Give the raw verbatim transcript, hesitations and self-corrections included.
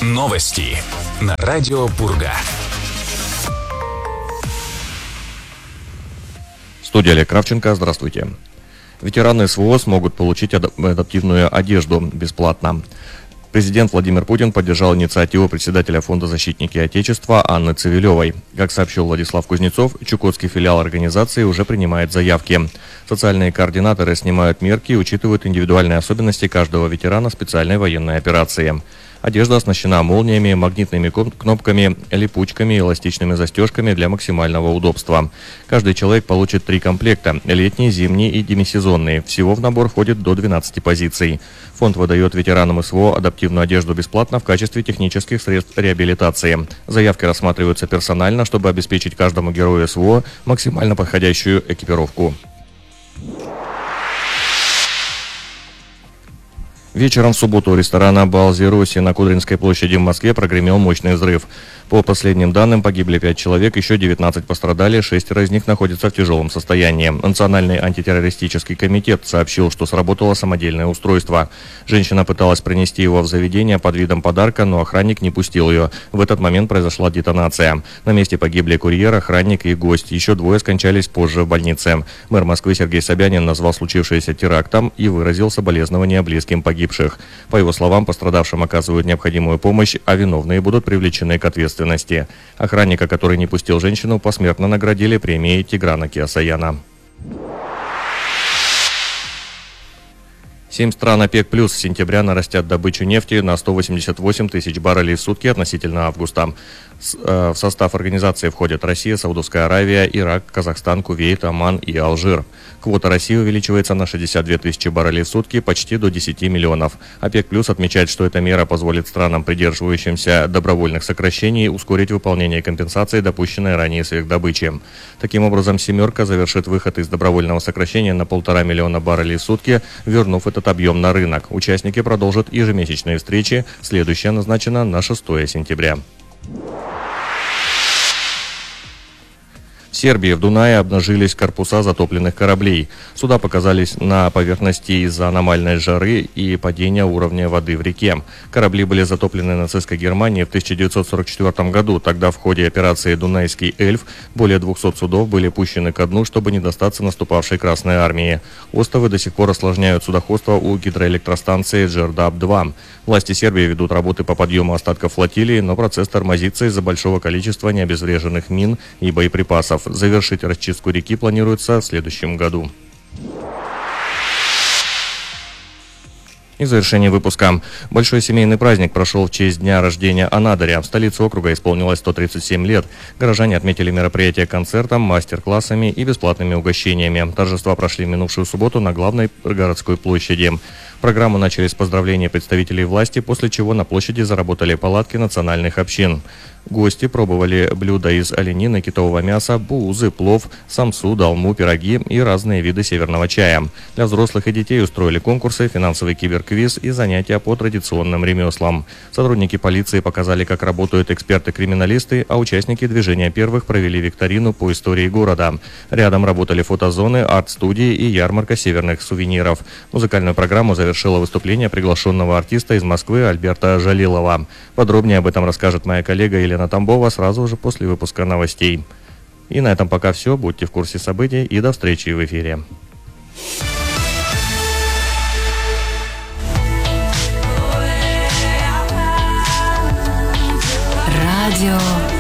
Новости на радио Пурга. Студия Олег Кравченко. Здравствуйте. Ветераны СВО смогут получить адаптивную одежду бесплатно. Президент Владимир Путин поддержал инициативу председателя Фонда «Защитники Отечества» Анны Цивилевой. Как сообщил Владислав Кузнецов, чукотский филиал организации уже принимает заявки. Социальные координаторы снимают мерки и учитывают индивидуальные особенности каждого ветерана специальной военной операции. Одежда оснащена молниями, магнитными кнопками, липучками и эластичными застежками для максимального удобства. Каждый человек получит три комплекта – летний, зимний и демисезонный. Всего в набор входит до двенадцати позиций. Фонд выдает ветеранам СВО адаптивную одежду бесплатно в качестве технических средств реабилитации. Заявки рассматриваются персонально, чтобы обеспечить каждому герою СВО максимально подходящую экипировку. Вечером в субботу у ресторана «Балзируси» на Кудринской площади в Москве прогремел мощный взрыв. По последним данным, погибли пять человек, еще девятнадцать пострадали, шестеро из них находятся в тяжелом состоянии. Национальный антитеррористический комитет сообщил, что сработало самодельное устройство. Женщина пыталась принести его в заведение под видом подарка, но охранник не пустил ее. В этот момент произошла детонация. На месте погибли курьер, охранник и гость. Еще двое скончались позже в больнице. Мэр Москвы Сергей Собянин назвал случившееся терактом и выразил соболезнования близким погибших. По его словам, пострадавшим оказывают необходимую помощь, а виновные будут привлечены к ответственности. Охранника, который не пустил женщину, посмертно наградили премией Тиграна Кеосаяна. Семь стран ОПЕК+ с сентября нарастят добычу нефти на сто восемьдесят восемь тысяч баррелей в сутки относительно августа. В состав организации входят Россия, Саудовская Аравия, Ирак, Казахстан, Кувейт, Оман и Алжир. Квота России увеличивается на шестьдесят две тысячи баррелей в сутки, почти до десяти миллионов. ОПЕК+ отмечает, что эта мера позволит странам, придерживающимся добровольных сокращений, ускорить выполнение компенсации, допущенной ранее сверхдобычи. Таким образом, «семерка» завершит выход из добровольного сокращения на полтора миллиона баррелей в сутки, вернув этот объем на рынок. Участники продолжат ежемесячные встречи. Следующая назначена на шестое сентября. В Сербии в Дунае обнажились корпуса затопленных кораблей. Суда показались на поверхности из-за аномальной жары и падения уровня воды в реке. Корабли были затоплены нацистской Германией в тысяча девятьсот сорок четвёртом году. Тогда в ходе операции «Дунайский эльф» более двухсот судов были пущены ко дну, чтобы не достаться наступавшей Красной армии. Островы до сих пор осложняют судоходство у гидроэлектростанции Джердап-два. Власти Сербии ведут работы по подъему остатков флотилии, но процесс тормозится из-за большого количества необезвреженных мин и боеприпасов. Завершить расчистку реки планируется в следующем году. И в завершение выпуска. Большой семейный праздник прошел в честь дня рождения Анадыря. В столице округа исполнилось сто тридцать семь лет. Горожане отметили мероприятие концертом, мастер-классами и бесплатными угощениями. Торжества прошли минувшую субботу на главной городской площади. Программу начали с поздравления представителей власти, после чего на площади заработали палатки национальных общин. Гости пробовали блюда из оленины, китового мяса, буузы, плов, самсу, долму, пироги и разные виды северного чая. Для взрослых и детей устроили конкурсы, финансовый киберквиз и занятия по традиционным ремеслам. Сотрудники полиции показали, как работают эксперты-криминалисты, а участники движения первых провели викторину по истории города. Рядом работали фотозоны, арт-студии и ярмарка северных сувениров. Музыкальную программу завершило выступление приглашенного артиста из Москвы Альберта Жалилова. Подробнее об этом расскажет моя коллега Елена Тамбова сразу же после выпуска новостей. И на этом пока все. Будьте в курсе событий и до встречи в эфире. Радио